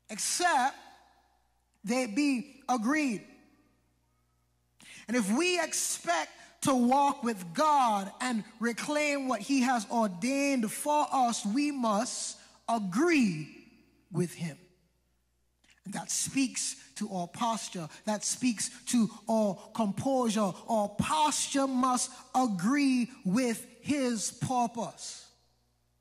except they be agreed. And if we expect to walk with God and reclaim what he has ordained for us, we must agree with him. And that speaks to our posture. That speaks to our composure. Our posture must agree with his purpose.